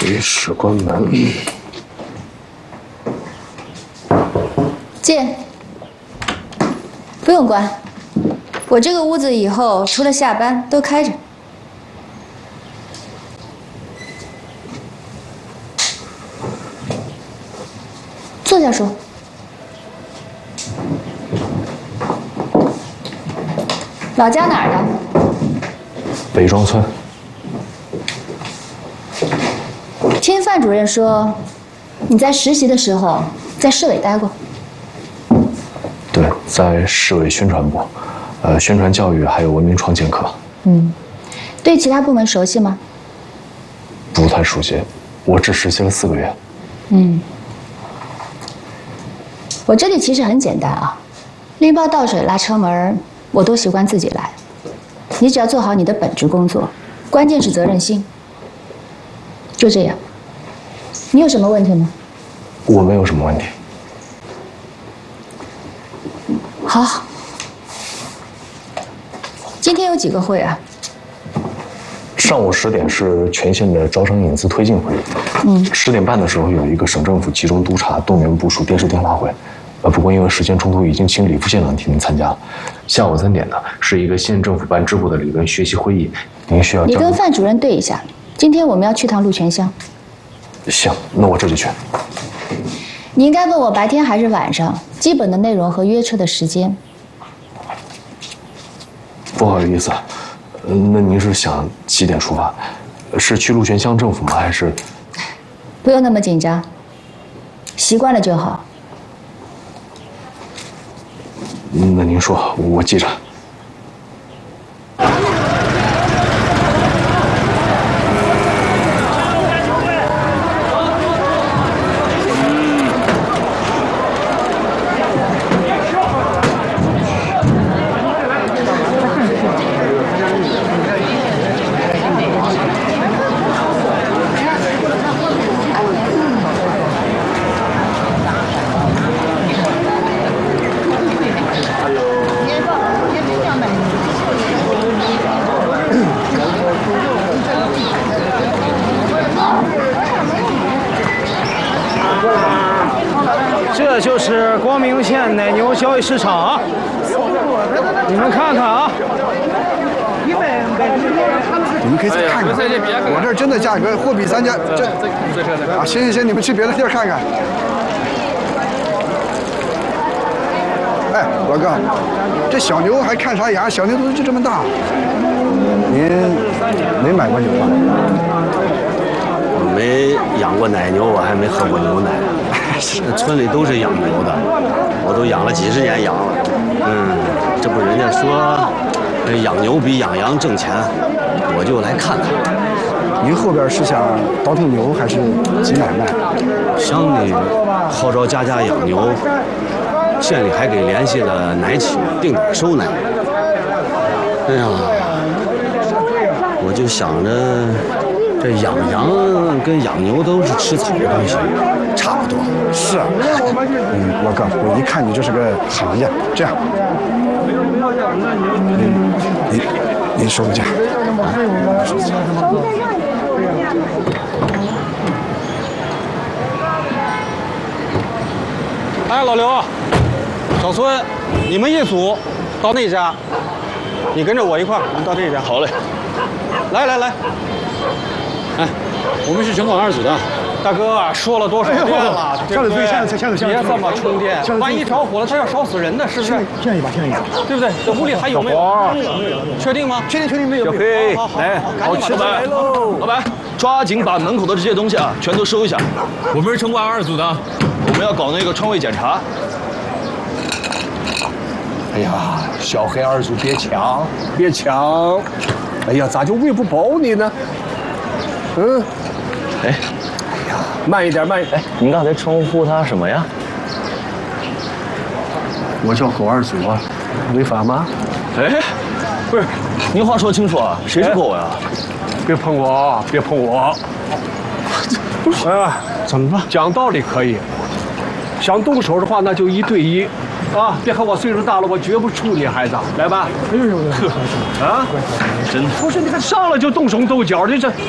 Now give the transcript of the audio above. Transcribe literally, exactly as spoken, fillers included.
随时关门。 进。不用关，我这个屋子以后除了下班都开着。坐下说。老家哪儿的？ 北庄村。 听范主任说，你在实习的时候在市委待过。 对，在市委宣传部，呃，宣传教育还有文明创建科。 嗯，对其他部门熟悉吗？ 不太熟悉，我只实习了四个月。 嗯，我这里其实很简单啊，拎包倒水拉车门，我都习惯自己来。你只要做好你的本职工作，关键是责任心。就这样。你有什么问题吗？ 我没有什么问题。 好。今天有几个会啊？ 上午十点是全县的招商引资推进会议，嗯，十点半的时候有一个省政府集中督查动员部署电视电话会，呃，不过因为时间冲突，已经请李副县长提名参加了。下午三点呢是一个县政府办支部的理论学习会议，您需要。 你跟范主任对一下，今天我们要去趟鹿泉乡。 行，那我这就去。 你应该问我白天还是晚上，基本的内容和约车的时间。 不好意思，呃，那您是想几点出发？是去鹿泉乡政府吗？还是？ 不用那么紧张，习惯了就好。 那您说，我记着。 这就是光明县奶牛交易市场啊，你们看看啊。 你们可以再看看，我这儿真的价格货比三家，这啊，行行行，你们去别的地儿看看。哎，老哥，这小牛还看啥牙？小牛都就这么大。您没买过牛吧？ 我没养过奶牛，我还没喝过牛奶。村里都是养牛的，我都养了几十年羊了。嗯，这不人家说，养牛比养羊挣钱，我就来看看。 您后边是想倒腾牛还是挤买卖？ 乡里号召家家养牛，县里还给联系了奶企定点收奶。哎呀，我就想着，这养羊跟养牛都是吃草的东西，差不多。 是啊，嗯，老哥，我一看你就是个行家。这样，您您您收个价。收个价。 哎，老刘，小孙，你们一组到那家，你跟着我一块儿，我们到这家。 好嘞。 来来来， 哎，我们是城管二组的。 大哥，说了多少遍了，对不对？ 下次下次下次别这么充电，万一着火了，它要烧死人的，是不是？ 这样一把，这样一把， 对不对？这屋里还有没有？确定吗？ 确定确定没有。 小黑， 来， 好吃的来喽！老板，抓紧把门口的这些东西啊，全都收一下。我们是城管二组的，我们要搞那个窗位检查。 哎呀，小黑二组别抢，别抢！哎呀，咋就喂不饱你呢？嗯， 哎。 慢一点，慢一点。 哎，您刚才称呼他什么呀？ 我叫狗二组啊，违法吗？ 哎，不是，您话说清楚啊，谁是狗呀？ 别碰我，别碰我！啊， 怎么了？ 讲道理可以，想动手的话那就一对一，啊，别看我岁数大了，我绝不处你孩子，来吧。哎呦呦呦！啊， 真的不是，你看上来就动手动脚，这这。